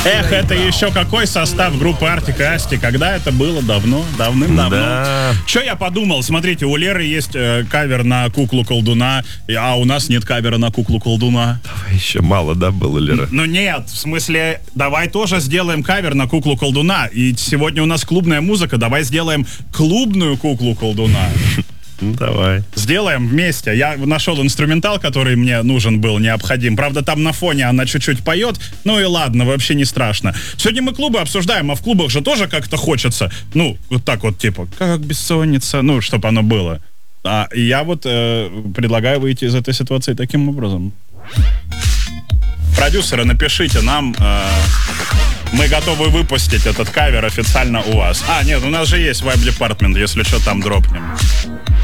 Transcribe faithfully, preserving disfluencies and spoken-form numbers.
Эх, это еще какой состав группы Артик и Асти? Когда это было? Давно? Давным-давно. Да. Че я подумал? Смотрите, у Леры есть э, кавер на куклу-колдуна, а у нас нет кавера на куклу-колдуна. Давай еще мало, да, было, Лера? Ну нет, в смысле, давай тоже сделаем кавер на куклу-колдуна. И сегодня у нас клубная музыка, давай сделаем клубную куклу-колдуна. Ну, давай. Сделаем вместе. Я нашел инструментал, который мне нужен был, необходим. Правда, там на фоне она чуть-чуть поет. Ну и ладно, вообще не страшно. Сегодня мы клубы обсуждаем, а в клубах же тоже как-то хочется. Ну, вот так вот, типа, как бессонница. Ну, чтобы оно было. А я вот э, предлагаю выйти из этой ситуации таким образом. Продюсеры, напишите нам... Э, мы готовы выпустить этот кавер официально у вас. А, нет, у нас же есть вайб-департмент, если что, там дропнем.